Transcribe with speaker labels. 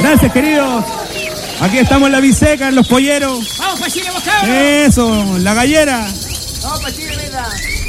Speaker 1: Gracias, queridos. Aquí estamos en la biseca, en los polleros.
Speaker 2: ¡Vamos para Chile, vos, cabros!
Speaker 1: Eso, la gallera.
Speaker 2: ¡Vamos para Chile, mira!